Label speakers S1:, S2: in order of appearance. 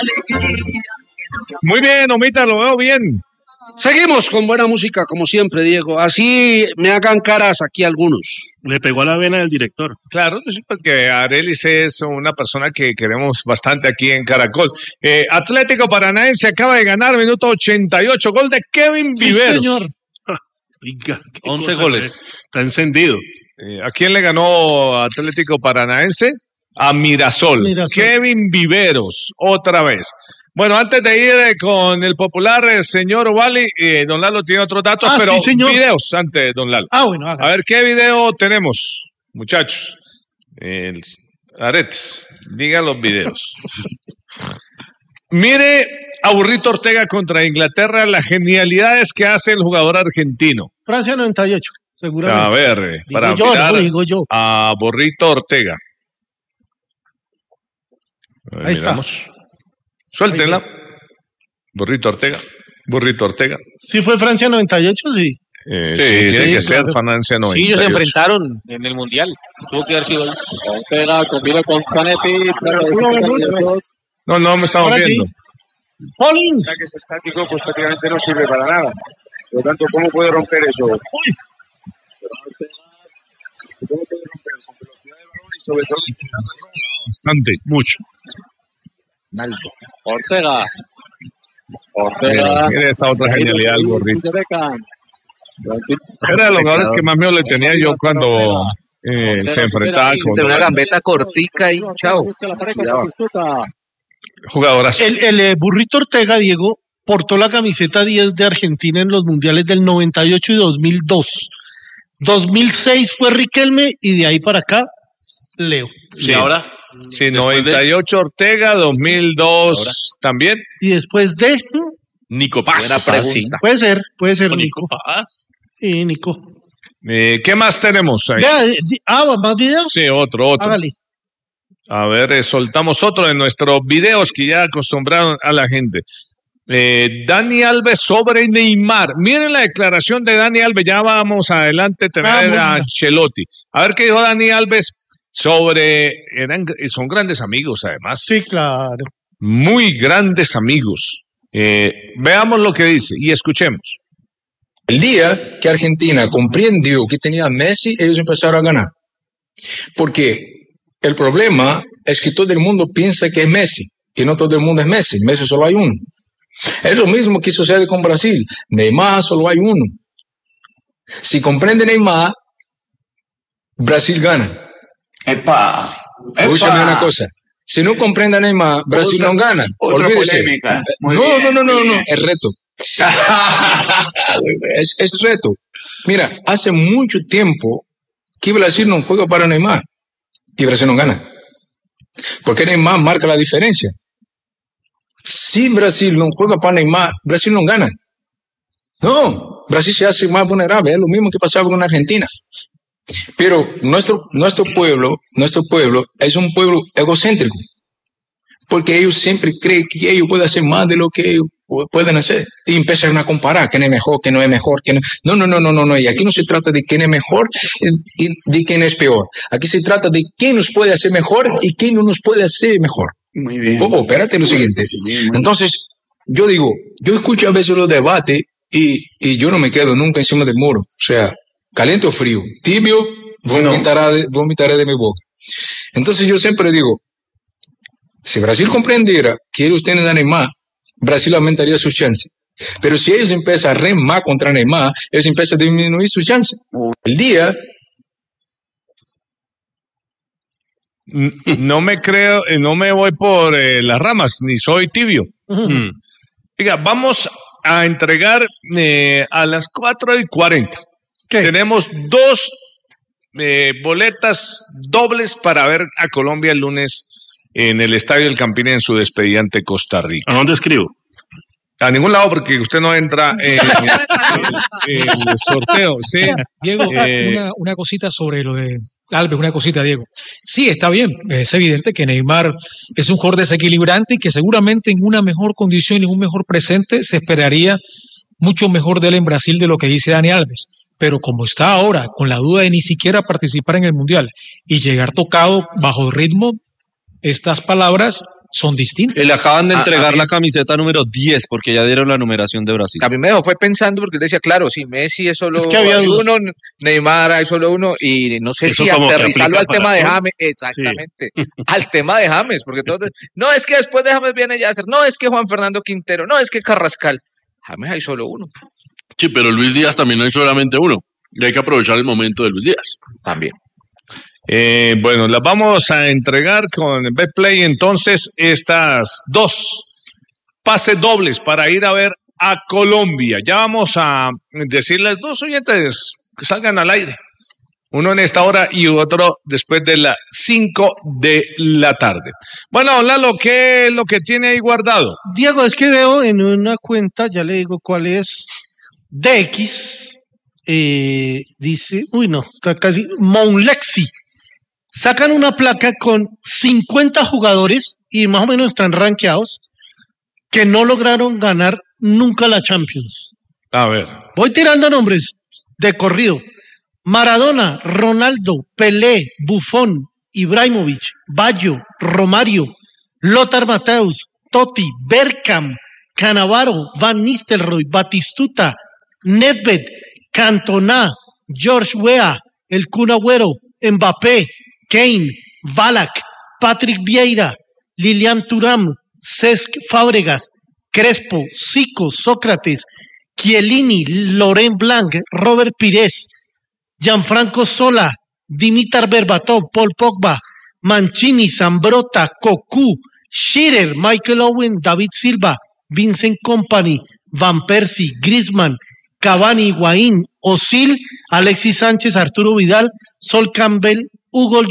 S1: Muy bien, Omita, lo veo bien.
S2: Seguimos con buena música, como siempre, Diego. Así me hagan caras aquí algunos.
S3: Le pegó a la vena del director.
S1: Claro, sí, porque Arelis es una persona que queremos bastante aquí en Caracol. Atlético Paranaense acaba de ganar, minuto 88, gol de Kevin Viveros.
S2: Sí, señor.
S3: Oiga,
S4: 11 goles.
S3: Está encendido.
S1: ¿A quién le ganó Atlético Paranaense? A Mirasol. Kevin Viveros, otra vez. Bueno, antes de ir con el popular señor Wally, don Lalo tiene otros datos, pero sí, videos antes, don Lalo.
S2: Bueno,
S1: a ver, ¿qué video tenemos, muchachos? Aretes, digan los videos. Mire a Burrito Ortega contra Inglaterra, las genialidades que hace el jugador argentino.
S2: Francia 98, seguramente.
S1: A ver, para mirar a Burrito Ortega.
S2: Ahí miramos.
S1: Está. Suéltenla. Burrito Ortega.
S5: ¿Sí fue Francia 98? Sí.
S1: Sí, tiene que ser Francia 98.
S4: Sí, ellos se enfrentaron en el Mundial. Tuvo que haber sido Ortega, combinó con Zanetti.
S1: No me estamos viendo.
S5: Hollins.
S6: Que es estático, pues prácticamente no sirve para nada. Por lo tanto, ¿cómo puede romper eso? ¿Cómo puede romper? Con velocidad de balón y sobre todo
S1: bastante, mucho.
S4: Ortega.
S1: Mira esa otra genialidad del Burrito. Era de los jugadores que más miedo le tenía yo cuando se enfrentaba con
S4: una gambeta cortica y chao.
S1: Jugadorazo.
S5: El Burrito Ortega, Diego, portó la camiseta 10 de Argentina en los mundiales del 98 y 2002. 2006 fue Riquelme y de ahí para acá, Leo.
S1: Sí. ¿Y ahora? Sí, 98 Ortega, 2002 ahora. También.
S5: Y después de
S4: Nico Paz.
S5: Buena pregunta. Puede ser Nico. Sí, Nico.
S1: ¿Qué más tenemos ahí?
S5: ¿Más videos?
S1: Sí, otro.
S5: Hágale.
S1: A ver, soltamos otro de nuestros videos que ya acostumbraron a la gente. Dani Alves sobre Neymar. Miren la declaración de Dani Alves. Ya vamos adelante a tener a Ancelotti. A ver qué dijo Dani Alves son grandes amigos además.
S5: Sí, claro.
S1: Muy grandes amigos. Veamos lo que dice y escuchemos.
S7: El día que Argentina comprendió que tenía a Messi, ellos empezaron a ganar. Porque el problema es que todo el mundo piensa que es Messi y no todo el mundo es Messi. Messi solo hay uno. Es lo mismo que sucede con Brasil. Neymar solo hay uno. Si comprende Neymar, Brasil gana. Escúchame una cosa. Si no comprende a Neymar, Brasil no gana.
S8: Otra polémica.
S7: No. Es reto. es reto. Mira, hace mucho tiempo que Brasil no juega para Neymar y Brasil no gana. Porque Neymar marca la diferencia. Si Brasil no juega para Neymar, Brasil no gana. No, Brasil se hace más vulnerable. Es lo mismo que pasaba con Argentina. Pero nuestro pueblo es un pueblo egocéntrico, porque ellos siempre creen que ellos pueden hacer más de lo que ellos pueden hacer y empiezan a comparar quién es mejor, quién no es mejor, no, y aquí no se trata de quién es mejor y de quién es peor, aquí se trata de quién nos puede hacer mejor y quién no nos puede hacer mejor.
S8: Muy bien.
S7: Espérate lo siguiente. Entonces, yo escucho a veces los debates y yo no me quedo nunca encima del muro, o sea, caliente o frío, tibio, vomitaré de mi boca. Entonces yo siempre digo, si Brasil comprendiera que ellos tienen a Neymar, Brasil aumentaría sus chances. Pero si ellos empiezan a remar contra Neymar, ellos empiezan a disminuir sus chances. El día...
S1: No me voy por las ramas, ni soy tibio. Diga, vamos a entregar a las 4:40. Tenemos 2 boletas dobles para ver a Colombia el lunes en el Estadio del Campín en su despedida ante Costa Rica.
S3: ¿A dónde escribo?
S1: A ningún lado porque usted no entra en el sorteo. Sí.
S9: Diego, una cosita sobre lo de Alves, una cosita, Diego. Sí, está bien, es evidente que Neymar es un jugador desequilibrante y que seguramente en una mejor condición y en un mejor presente se esperaría mucho mejor de él en Brasil de lo que dice Dani Alves. Pero como está ahora, con la duda de ni siquiera participar en el Mundial y llegar tocado bajo ritmo, estas palabras son distintas.
S8: Le acaban de entregar
S10: mí-
S8: la camiseta número 10 porque ya dieron la numeración de Brasil.
S10: A mí me dejó fue pensando porque él decía, claro, si Messi es solo
S5: Es que había
S10: hay
S5: dudas.
S10: uno, Neymar hay solo uno, y no sé
S3: Eso
S10: si
S3: como que
S10: aterrizarlo al
S3: aplica
S10: tema
S3: para
S10: de
S3: todos.
S10: James, exactamente, al tema de James, porque todos, no, es que después de James viene Yasser, no, es que Juan Fernando Quintero, no, es que Carrascal, James hay solo uno,
S3: Sí, pero Luis Díaz también no hay solamente uno. Y hay que aprovechar el momento de Luis Díaz.
S10: también.
S1: Bueno, las vamos a entregar con Betplay entonces estas 2 pases dobles para ir a ver a Colombia. Ya vamos a decirles 2 oyentes que salgan al aire. Uno en esta hora y otro después de las 5 de la tarde. Bueno, Lalo, ¿qué es lo que tiene ahí guardado?
S5: Diego, es que veo en una cuenta, ya le digo cuál es, DX, dice, está casi, Monlexi. Sacan una placa con 50 jugadores y más o menos están rankeados que no lograron ganar nunca la Champions.
S1: A ver.
S5: Voy tirando nombres de corrido. Maradona, Ronaldo, Pelé, Buffon, Ibrahimovic, Baggio, Romario, Lothar Matthäus, Totti, Bergkamp, Cannavaro, Van Nistelrooy, Batistuta, Nedved, Cantona, George Weah, el Kun Agüero, Mbappé, Kane, Ballack, Patrick Vieira, Lilian Thuram, Cesc Fábregas, Crespo, Zico, Sócrates, Chiellini, Laurent Blanc, Robert Pires, Gianfranco Sola, Dimitar Berbatov, Paul Pogba, Mancini, Zambrotta, Cocu, Shearer, Michael Owen, David Silva, Vincent Kompany, Van Persie, Griezmann, Cavani, Higuaín, Özil, Alexis Sánchez, Arturo Vidal, Sol Campbell, Hugo